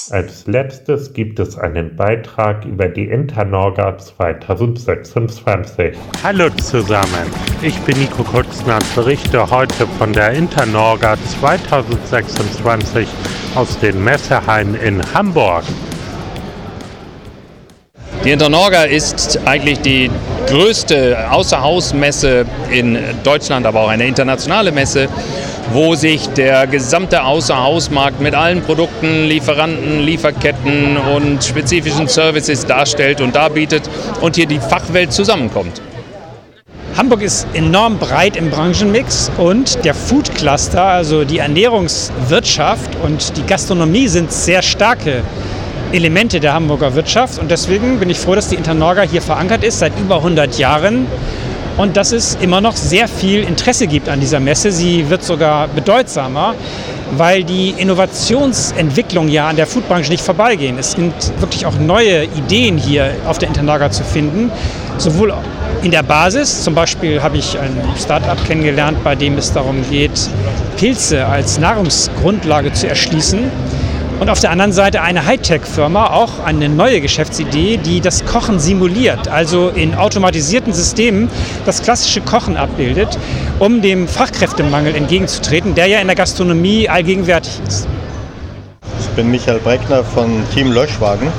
Als letztes gibt es einen Beitrag über die Internorga 2026. Hallo zusammen, ich bin Nico Kutzner und berichte heute von der Internorga 2026 aus den Messehallen in Hamburg. Die Internorga ist eigentlich die größte Außerhausmesse in Deutschland, aber auch eine internationale Messe, wo sich der gesamte Außerhausmarkt mit allen Produkten, Lieferanten, Lieferketten und spezifischen Services darstellt und darbietet und hier die Fachwelt zusammenkommt. Hamburg ist enorm breit im Branchenmix und der Food Cluster, also die Ernährungswirtschaft und die Gastronomie sind sehr starke Elemente der Hamburger Wirtschaft und deswegen bin ich froh, dass die Internorga hier verankert ist seit über 100 Jahren und dass es immer noch sehr viel Interesse gibt an dieser Messe. Sie wird sogar bedeutsamer, weil die Innovationsentwicklungen ja an der Foodbranche nicht vorbeigehen. Es sind wirklich auch neue Ideen hier auf der Internorga zu finden, sowohl in der Basis, zum Beispiel habe ich ein Start-up kennengelernt, bei dem es darum geht, Pilze als Nahrungsgrundlage zu erschließen. Und auf der anderen Seite eine Hightech-Firma, auch eine neue Geschäftsidee, die das Kochen simuliert, also in automatisierten Systemen das klassische Kochen abbildet, um dem Fachkräftemangel entgegenzutreten, der ja in der Gastronomie allgegenwärtig ist. Ich bin Michael Breckner von Team Löschwagen.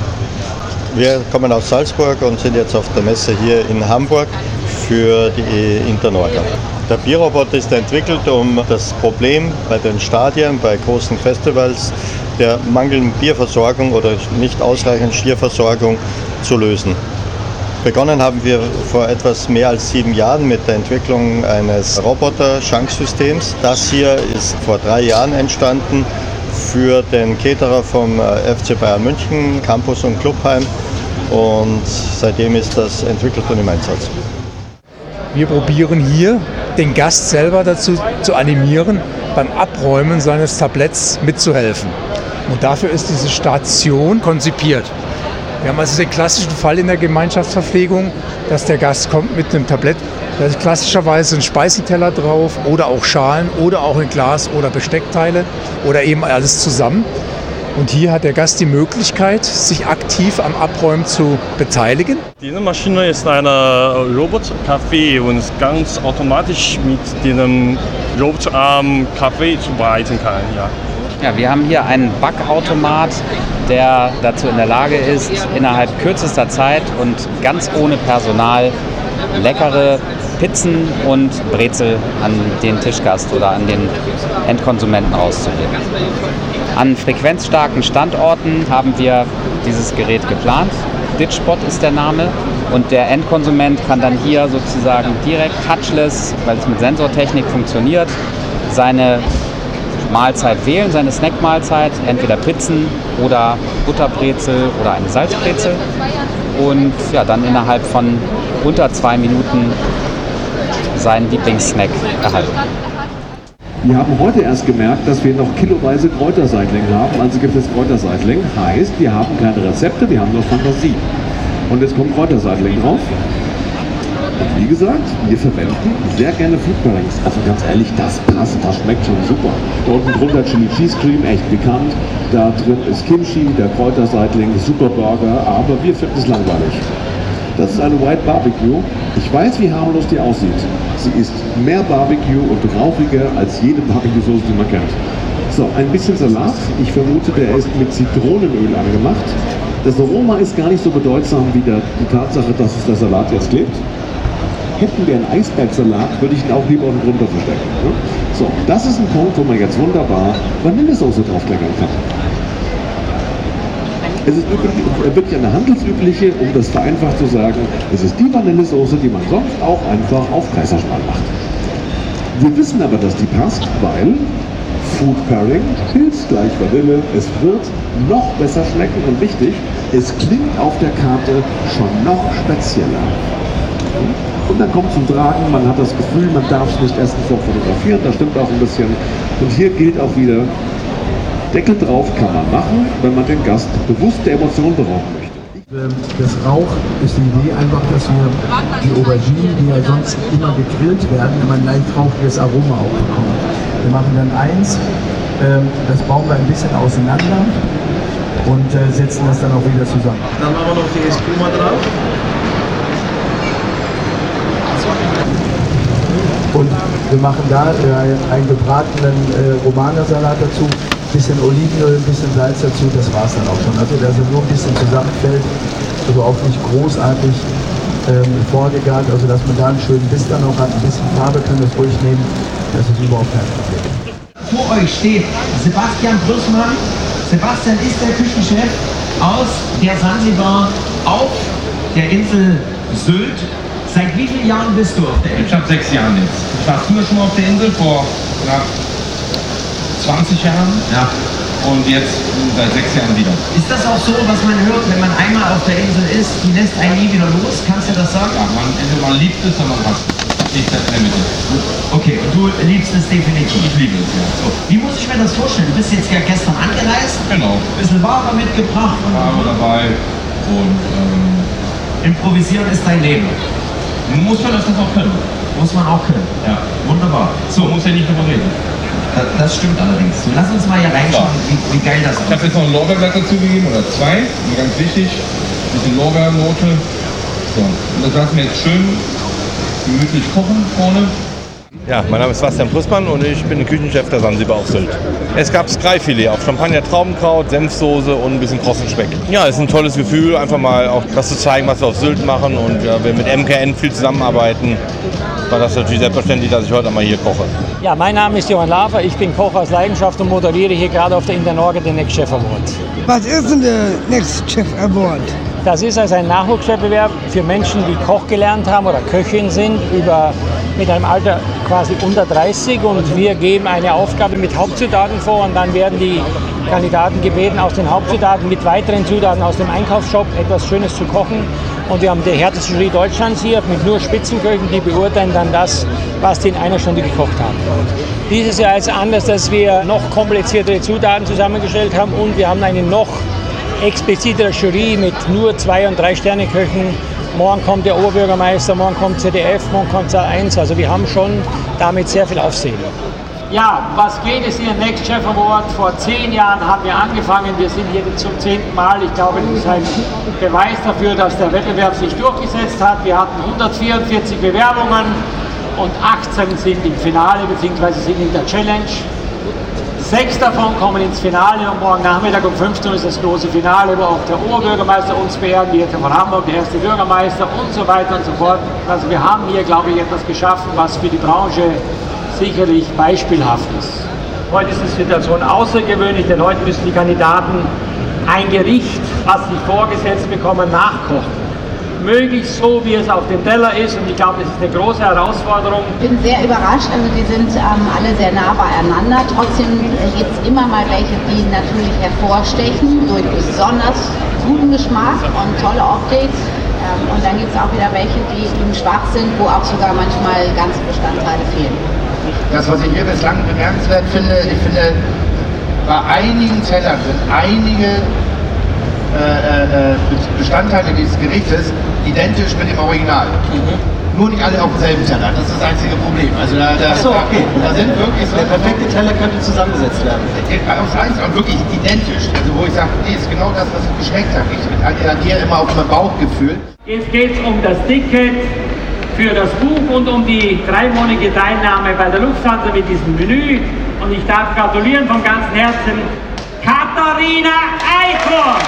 Wir kommen aus Salzburg und sind jetzt auf der Messe hier in Hamburg für die Internorga. Der Bierroboter ist entwickelt, um das Problem bei den Stadien, bei großen Festivals, der mangelnden Bierversorgung oder nicht ausreichend Bierversorgung zu lösen. Begonnen haben wir vor etwas mehr als 7 Jahren mit der Entwicklung eines Roboter-Schanksystems. Das hier ist vor 3 Jahren entstanden für den Caterer vom FC Bayern München, Campus und Clubheim, und seitdem ist das entwickelt und im Einsatz. Wir probieren hier, den Gast selber dazu zu animieren, beim Abräumen seines Tabletts mitzuhelfen. Und dafür ist diese Station konzipiert. Wir haben also den klassischen Fall in der Gemeinschaftsverpflegung, dass der Gast kommt mit einem Tablett, da ist klassischerweise ein Speisenteller drauf oder auch Schalen oder auch ein Glas oder Besteckteile oder eben alles zusammen. Und hier hat der Gast die Möglichkeit, sich aktiv am Abräumen zu beteiligen. Diese Maschine ist eine Robotkaffee und ganz automatisch mit dem Roboterarm Kaffee zubereiten kann. Ja, wir haben hier einen Backautomat, der dazu in der Lage ist, innerhalb kürzester Zeit und ganz ohne Personal leckere Pizzen und Brezel an den Tischgast oder an den Endkonsumenten auszugeben. An frequenzstarken Standorten haben wir dieses Gerät geplant. Ditchbot ist der Name und der Endkonsument kann dann hier sozusagen direkt touchless, weil es mit Sensortechnik funktioniert, seine Mahlzeit wählen, seine Snackmahlzeit, entweder Pizzen oder Butterbrezel oder eine Salzbrezel und ja, dann innerhalb von unter 2 Minuten seinen Lieblingssnack erhalten. Wir haben heute erst gemerkt, dass wir noch kiloweise Kräuterseitling haben. Also gibt es Kräuterseitling. Heißt, wir haben keine Rezepte, wir haben nur Fantasie. Und jetzt kommt Kräuterseitling drauf. Und wie gesagt, wir verwenden sehr gerne Food Pairings. Also ganz ehrlich, das passt, das schmeckt schon super. Da unten drunter Chili Cheese Cream, echt bekannt. Da drin ist Kimchi, der Kräuterseitling, super Burger, aber wir finden es langweilig. Das ist eine White Barbecue. Ich weiß, wie harmlos die aussieht. Sie ist mehr Barbecue und rauchiger als jede Barbecue-Soße, die man kennt. So, ein bisschen Salat. Ich vermute, der ist mit Zitronenöl angemacht. Das Aroma ist gar nicht so bedeutsam wie die Tatsache, dass es der Salat jetzt klebt. Hätten wir einen Eisbergsalat, würde ich ihn auch lieber unten drunter verstecken. Ne? So, das ist ein Punkt, wo man jetzt wunderbar Vanillesoße draufkleckern kann. Es ist wirklich eine handelsübliche, um das vereinfacht zu sagen, es ist die Vanillesoße, die man sonst auch einfach auf Kaiserschmarrn macht. Wir wissen aber, dass die passt, weil Food Pairing, Pilz gleich Vanille, es wird noch besser schmecken und wichtig, es klingt auf der Karte schon noch spezieller. Und dann kommt zum Tragen, man hat das Gefühl, man darf es nicht erst fotografieren, das stimmt auch ein bisschen. Und hier gilt auch wieder, Deckel drauf kann man machen, wenn man den Gast bewusst der Emotion berauben möchte. Das Rauch ist die Idee einfach, dass wir die Auberginen, die ja sonst immer gegrillt werden, immer ein leicht rauchiges Aroma auch bekommen. Wir machen dann eins, das bauen wir ein bisschen auseinander und setzen das dann auch wieder zusammen. Dann machen wir noch die Espuma drauf. Und wir machen da einen gebratenen Romanersalat dazu, ein bisschen Olivenöl, ein bisschen Salz dazu, das war es dann auch schon. Also dass er nur ein bisschen zusammenfällt, also auch nicht großartig vorgegart, also dass man da einen schönen Biss dann auch hat, ein bisschen Farbe können das ruhig nehmen, das ist überhaupt kein Problem. Vor euch steht Sebastian Brüssmann. Sebastian ist der Küchenchef aus der Sansibar auf der Insel Sylt. Seit wie vielen Jahren bist du auf der Insel? Ich habe 6 Jahre jetzt. Ich war früher schon mal auf der Insel, vor knapp 20 Jahren. Ja. Und jetzt seit 6 Jahren wieder. Ist das auch so, was man hört, wenn man einmal auf der Insel ist, die lässt einen nie wieder los? Kannst du das sagen? Ja, man liebt es, aber man hasst es. Nicht in der Mitte. Okay, und du liebst es definitiv? Ich liebe es, ja. So, wie muss ich mir das vorstellen? Du bist jetzt ja gestern angereist. Genau. Ein bisschen Ware mitgebracht. Ware dabei und improvisieren ist dein Leben. Muss man das auch können? Muss man auch können. Ja. Wunderbar. So, muss ja nicht darüber reden. Das stimmt allerdings. So, lass uns mal hier reinschauen, wie geil das ist. Ich habe jetzt noch ein Lorbeerblatt dazu gegeben, oder 2, ganz wichtig. Ein bisschen Lorbeernote. So, und das lassen wir jetzt schön gemütlich kochen vorne. Ja, mein Name ist Sebastian Brüssmann und ich bin der Küchenchef der Sansibar auf Sylt. Es gab Skyfilet auf Champagner, Traubenkraut, Senfsoße und ein bisschen krossen Speck. Ja, es ist ein tolles Gefühl, einfach mal auch das zu zeigen, was wir auf Sylt machen, und ja, wir mit MKN viel zusammenarbeiten. War das natürlich selbstverständlich, dass ich heute einmal hier koche. Ja, mein Name ist Johann Lafer, ich bin Koch aus Leidenschaft und moderiere hier gerade auf der Internorga den Next Chef Award. Was ist denn der Next Chef Award? Das ist also ein Nachwuchswettbewerb für Menschen, die Koch gelernt haben oder Köchin sind, mit einem Alter quasi unter 30, und wir geben eine Aufgabe mit Hauptzutaten vor, und dann werden die Kandidaten gebeten, aus den Hauptzutaten mit weiteren Zutaten aus dem Einkaufsshop etwas Schönes zu kochen. Und wir haben die härteste Jury Deutschlands hier mit nur Spitzenköchen, die beurteilen dann das, was die in einer Stunde gekocht haben. Dieses Jahr ist anders, dass wir noch kompliziertere Zutaten zusammengestellt haben, und wir haben eine noch explizitere Jury mit nur 2- und 3-Sterne-Köchen. Morgen kommt der Oberbürgermeister, morgen kommt ZDF, morgen kommt Sat.1. Also wir haben schon damit sehr viel Aufsehen. Ja, was geht es hier? Next Chef Award. Vor 10 Jahren haben wir angefangen. Wir sind hier zum 10. Mal. Ich glaube, das ist ein Beweis dafür, dass der Wettbewerb sich durchgesetzt hat. Wir hatten 144 Bewerbungen und 18 sind im Finale bzw. sind in der Challenge. 6 davon kommen ins Finale, und morgen Nachmittag um 15 Uhr ist das große Finale, wo auch der Oberbürgermeister uns beehrt wird, von Hamburg, der erste Bürgermeister und so weiter und so fort. Also wir haben hier, glaube ich, etwas geschaffen, was für die Branche sicherlich beispielhaft ist. Heute ist die Situation außergewöhnlich, denn heute müssen die Kandidaten ein Gericht, was sie vorgesetzt bekommen, nachkochen. Möglichst so, wie es auf dem Teller ist, und ich glaube, das ist eine große Herausforderung. Ich bin sehr überrascht, also die sind alle sehr nah beieinander. Trotzdem gibt es immer mal welche, die natürlich hervorstechen durch besonders guten Geschmack und tolle Optik. Und dann gibt es auch wieder welche, die eben schwach sind, wo auch sogar manchmal ganze Bestandteile fehlen. Das, was ich hier bislang bemerkenswert finde, ich finde, bei einigen Tellern sind einige Bestandteile dieses Gerichtes identisch mit dem Original. Nur nicht alle auf demselben Teller, das ist das einzige Problem. Also da sind wirklich so... Der perfekte Teller könnte zusammengesetzt werden. Aufs Einzelne und wirklich identisch. Also wo ich sage, nee, ist genau das, was ich geschmeckt habe. Ich agiere immer auf mein Bauchgefühl. Jetzt geht es um das Ticket für das Buch und um die 3-monatige Teilnahme bei der Lufthansa mit diesem Menü. Und ich darf gratulieren von ganzem Herzen Katharina Eichhorn.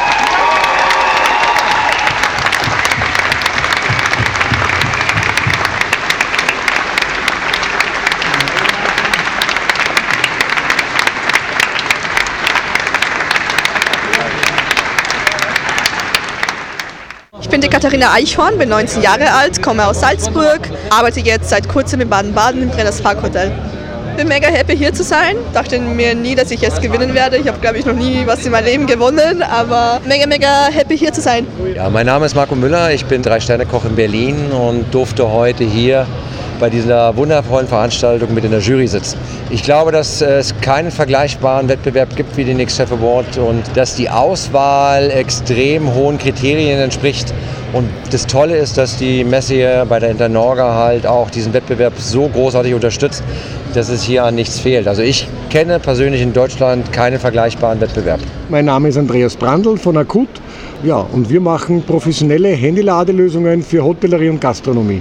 Ich bin die Katharina Eichhorn, bin 19 Jahre alt, komme aus Salzburg, arbeite jetzt seit kurzem in Baden-Baden im Brenners Parkhotel. Bin mega happy hier zu sein, dachte mir nie, dass ich es gewinnen werde. Ich habe, glaube ich, noch nie was in meinem Leben gewonnen, aber mega happy hier zu sein. Ja, mein Name ist Marco Müller, ich bin 3-Sterne-Koch in Berlin und durfte heute hier bei dieser wundervollen Veranstaltung mit in der Jury sitzen. Ich glaube, dass es keinen vergleichbaren Wettbewerb gibt wie den Next Chef Award und dass die Auswahl extrem hohen Kriterien entspricht. Und das Tolle ist, dass die Messe hier bei der Internorga halt auch diesen Wettbewerb so großartig unterstützt, dass es hier an nichts fehlt. Also ich kenne persönlich in Deutschland keinen vergleichbaren Wettbewerb. Mein Name ist Andreas Brandl von Akut. Ja, und wir machen professionelle Handyladelösungen für Hotellerie und Gastronomie.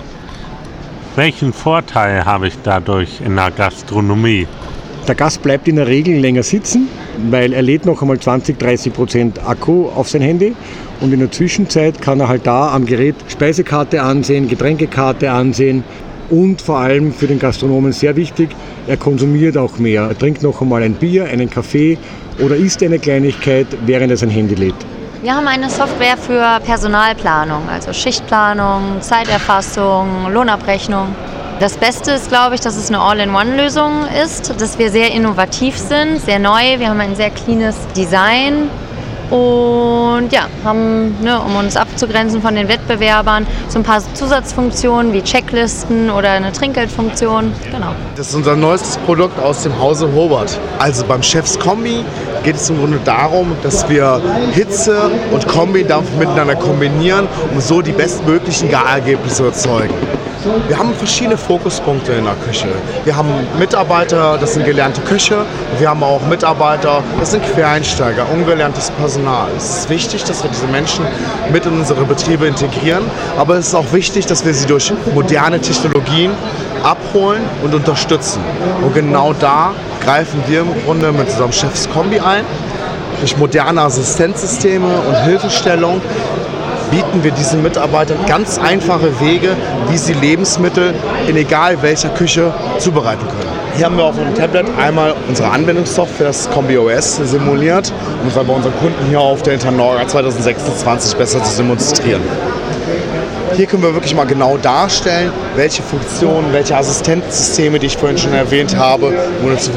Welchen Vorteil habe ich dadurch in der Gastronomie? Der Gast bleibt in der Regel länger sitzen, weil er lädt noch einmal 20-30% Akku auf sein Handy und in der Zwischenzeit kann er halt da am Gerät Speisekarte ansehen, Getränkekarte ansehen und vor allem für den Gastronomen sehr wichtig, er konsumiert auch mehr. Er trinkt noch einmal ein Bier, einen Kaffee oder isst eine Kleinigkeit, während er sein Handy lädt. Wir haben eine Software für Personalplanung, also Schichtplanung, Zeiterfassung, Lohnabrechnung. Das Beste ist, glaube ich, dass es eine All-in-One-Lösung ist, dass wir sehr innovativ sind, sehr neu. Wir haben ein sehr cleanes Design und ja, haben, um uns abzugrenzen von den Wettbewerbern, so ein paar Zusatzfunktionen wie Checklisten oder eine Trinkgeldfunktion. Genau. Das ist unser neuestes Produkt aus dem Hause Hobart. Also beim Chefs Kombi geht es im Grunde darum, dass wir Hitze und Kombidampf miteinander kombinieren, um so die bestmöglichen Garergebnisse zu erzeugen. Wir haben verschiedene Fokuspunkte in der Küche. Wir haben Mitarbeiter, das sind gelernte Köche. Wir haben auch Mitarbeiter, das sind Quereinsteiger, ungelerntes Personal. Es ist wichtig, dass wir diese Menschen mit in unsere Betriebe integrieren. Aber es ist auch wichtig, dass wir sie durch moderne Technologien abholen und unterstützen. Und genau da greifen wir im Grunde mit unserem Chefs Kombi ein. Durch moderne Assistenzsysteme und Hilfestellung bieten wir diesen Mitarbeitern ganz einfache Wege, wie sie Lebensmittel in egal welcher Küche zubereiten können. Hier haben wir auf dem Tablet einmal unsere Anwendungssoftware, das Kombi OS, simuliert, um es bei unseren Kunden hier auf der Internorga 2026 besser zu demonstrieren. Hier können wir wirklich mal genau darstellen, welche Funktionen, welche Assistenzsysteme, die ich vorhin schon erwähnt habe,